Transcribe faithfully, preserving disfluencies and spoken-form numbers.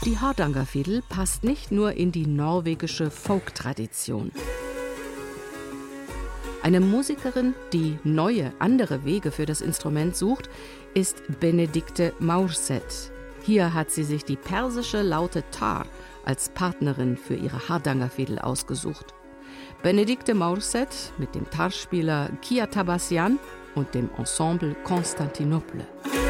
Die Hardangerfidel passt nicht nur in die norwegische Folk-Tradition. Eine Musikerin, die neue, andere Wege für das Instrument sucht, ist Benedikte Maurseth. Hier hat sie sich die persische Laute Tar als Partnerin für ihre Hardangerfidel ausgesucht. Benedikte Maurseth mit dem Tarspieler Kia Tabassian und dem Ensemble Constantinople.